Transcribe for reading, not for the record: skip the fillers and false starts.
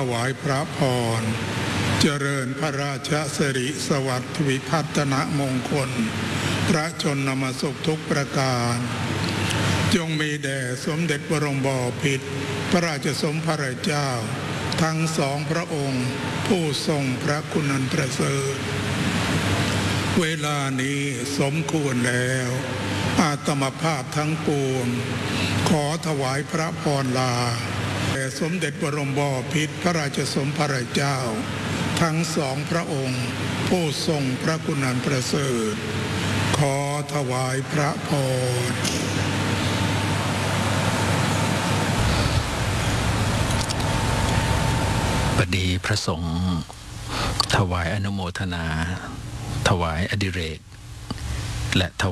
วายพระพรเจริญพระราชสิริสวัสดิ์วิพัฒนมงคลพระชนมสุขทุกประการจงมีแด่สมเด็จบรมบพิตรพระราชสมภารเจ้าทั้งสองพระองค์ผู้ทรงพระคุณอันประเสริฐเวลานี้สมควรแล้วอาตมภาพทั้งปวงขอถวายพระพรลาแด่สมเด็จบรมบพิตรพระราชสมภารเจ้าทั้งสองพระองค์ผู้ทรงพระคุณอันประเสริฐขอถวายพระพรปฏิพระสงฆ์ถวายอนุโมทนาถวายอดิเรกและถ